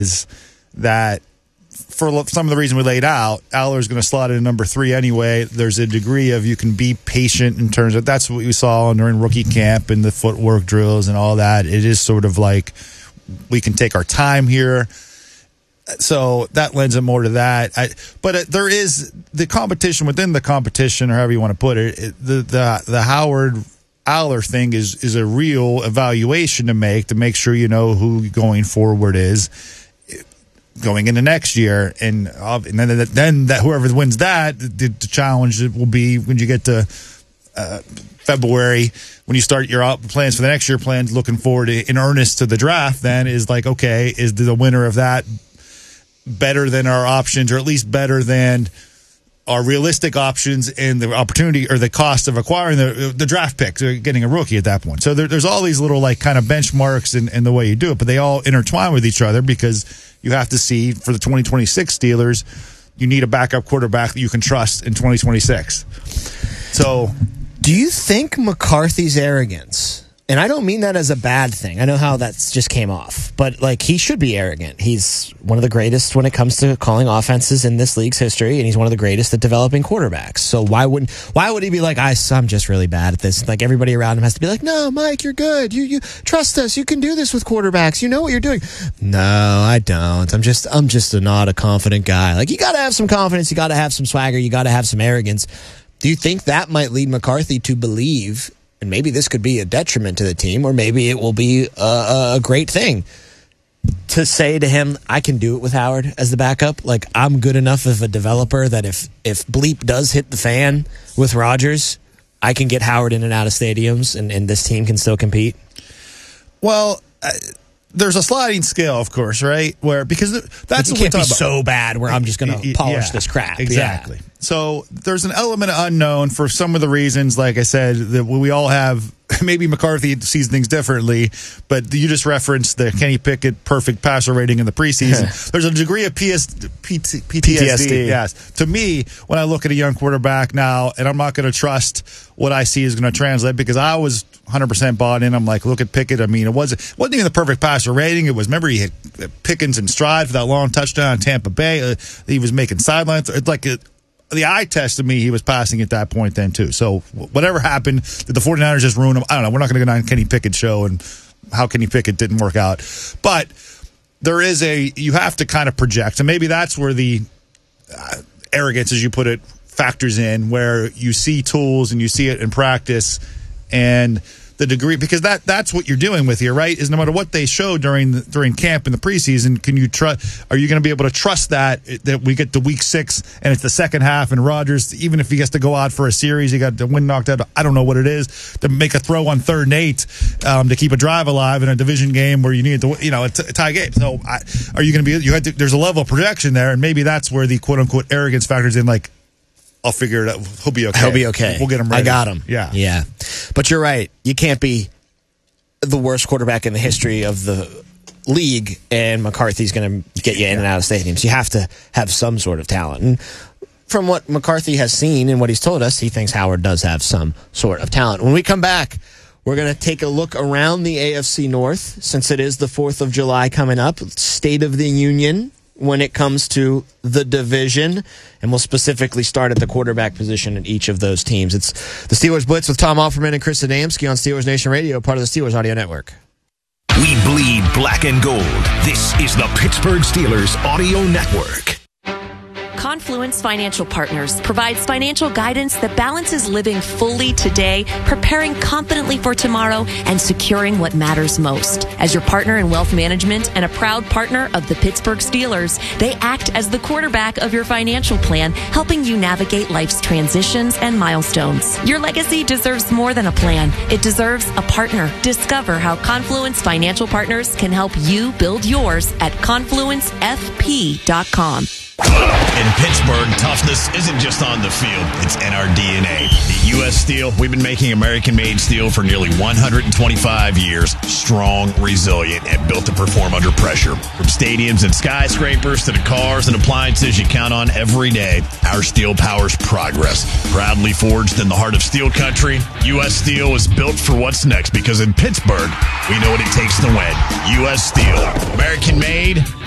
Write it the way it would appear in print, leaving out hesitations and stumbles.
is that for some of the reason we laid out, Aller's going to slot in number 3 anyway. There's a degree of you can be patient in terms of that's what we saw during rookie camp and the footwork drills and all that. It is sort of like we can take our time here. So that lends it more to that. But there is the competition within the competition, or however you want to put it. The Howard Aller thing is a real evaluation to make sure you know who going forward is going into next year, and then that whoever wins that, the challenge will be when you get to February, when you start your plans for the next year, plans looking forward in earnest to the draft. Then is like, okay, is the winner of that better than our options, or at least better than our realistic options and the opportunity or the cost of acquiring the draft picks or getting a rookie at that point. So there's all these little like kind of benchmarks in the way you do it, but they all intertwine with each other because you have to see for the 2026 Steelers, you need a backup quarterback that you can trust in 2026. So do you think McCarthy's arrogance, and I don't mean that as a bad thing, I know how that just came off, but like he should be arrogant. He's one of the greatest when it comes to calling offenses in this league's history, and he's one of the greatest at developing quarterbacks. So why would he be like, I'm just really bad at this? Like everybody around him has to be like, no, Mike, you're good. You trust us. You can do this with quarterbacks. You know what you're doing. No, I don't. I'm just not a confident guy. Like you got to have some confidence. You got to have some swagger. You got to have some arrogance. Do you think that might lead McCarthy to believe, and maybe this could be a detriment to the team, or maybe it will be a great thing, to say to him, I can do it with Howard as the backup. Like, I'm good enough of a developer that if bleep does hit the fan with Rodgers, I can get Howard in and out of stadiums, and this team can still compete? Well, there's a sliding scale, of course, right? Because that's what can't be so bad where I'm just going to polish this crap. Exactly. Yeah. So there's an element of unknown for some of the reasons, like I said, that we all have. Maybe McCarthy sees things differently, but you just referenced the Kenny Pickett perfect passer rating in the preseason. There's a degree of PTSD. Yes. To me, when I look at a young quarterback now, and I'm not going to trust what I see is going to translate, because I was 100% bought in. I'm like, look at Pickett. I mean, it wasn't even the perfect passer rating. It was, remember, he hit Pickens in stride for that long touchdown in Tampa Bay. He was making sidelines. It's like the eye test to me, he was passing at that point then too. So whatever happened, did the 49ers just ruin him? I don't know. We're not going to go down Kenny Pickett's show and how Kenny Pickett didn't work out. But there is you have to kind of project. And maybe that's where the arrogance, as you put it, factors in, where you see tools and you see it in practice and the degree, because that's what you're doing with here, right? Is no matter what they show during camp in the preseason, can you trust? Are you going to be able to trust that we get to week 6 and it's the second half and Rodgers, even if he gets to go out for a series, he got the wind knocked out. I don't know what it is to make a throw on 3rd and 8 to keep a drive alive in a division game where you need to, a tie game. So are you going to be? There's a level of projection there, and maybe that's where the quote unquote arrogance factors in. Like, I'll figure it out. He'll be okay. He'll be okay. We'll get him ready. I got him. Yeah. But you're right. You can't be the worst quarterback in the history of the league, and McCarthy's going to get you in and out of stadiums. You have to have some sort of talent. And from what McCarthy has seen and what he's told us, he thinks Howard does have some sort of talent. When we come back, we're going to take a look around the AFC North, since it is the 4th of July coming up. State of the Union when it comes to the division, and we'll specifically start at the quarterback position in each of those teams. It's the Steelers Blitz with Tom Offerman and Chris Adamski on Steelers Nation Radio, part of the Steelers Audio Network. We bleed black and gold. This is the Pittsburgh Steelers Audio Network. Confluence Financial Partners provides financial guidance that balances living fully today, preparing confidently for tomorrow, and securing what matters most. As your partner in wealth management and a proud partner of the Pittsburgh Steelers, they act as the quarterback of your financial plan, helping you navigate life's transitions and milestones. Your legacy deserves more than a plan. It deserves a partner. Discover how Confluence Financial Partners can help you build yours at confluencefp.com. In Pittsburgh, toughness isn't just on the field, it's in our DNA. At U.S. Steel, we've been making American-made steel for nearly 125 years. Strong, resilient, and built to perform under pressure. From stadiums and skyscrapers to the cars and appliances you count on every day, our steel powers progress. Proudly forged in the heart of steel country, U.S. Steel is built for what's next, because in Pittsburgh, we know what it takes to win. U.S. Steel, American-made,